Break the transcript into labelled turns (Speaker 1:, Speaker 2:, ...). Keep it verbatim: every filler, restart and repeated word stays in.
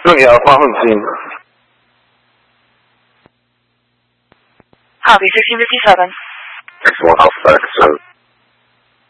Speaker 1: 祝你桃花运尽。
Speaker 2: Copy sixteen fifty-seven.
Speaker 1: Next one, Alpha Episode.